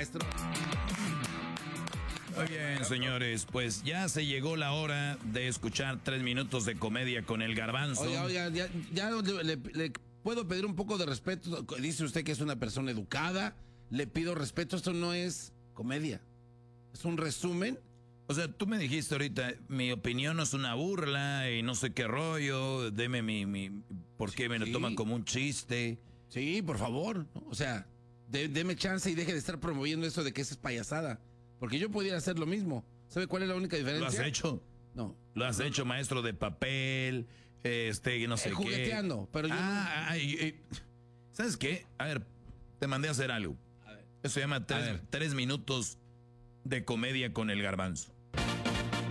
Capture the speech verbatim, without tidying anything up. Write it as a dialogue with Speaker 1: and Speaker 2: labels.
Speaker 1: maestro.
Speaker 2: Muy bien, señores, pues ya se llegó la hora de escuchar tres minutos de comedia con el Garbanzo.
Speaker 1: Oiga, oiga, ya, ya le, le, le puedo pedir un poco de respeto. Dice usted que es una persona educada. Le pido respeto, esto no es comedia. Es un resumen.
Speaker 2: O sea, tú me dijiste ahorita, mi opinión no es una burla y no sé qué rollo, deme mi... mi ¿Por qué me lo toman como un chiste?
Speaker 1: Sí, por favor, ¿no? O sea, de, deme chance y deje de estar promoviendo eso de que esa es payasada. Porque yo pudiera hacer lo mismo. ¿Sabe cuál es la única diferencia?
Speaker 2: ¿Lo has hecho?
Speaker 1: No.
Speaker 2: Lo has hecho, maestro de papel, este, no sé
Speaker 1: eh,
Speaker 2: qué.
Speaker 1: Jugueteando, pero yo...
Speaker 2: Ah, no... ay, ay, ¿sabes qué? A ver, te mandé a hacer algo.
Speaker 1: A ver.
Speaker 2: Eso se llama tres, tres minutos de comedia con el Garbanzo.